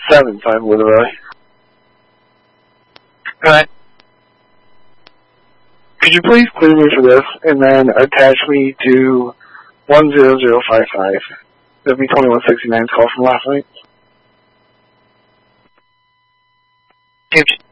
75 Literally. Go ahead. Could you please clear me for this and then attach me to 10055? That'd be 2169's call from last night.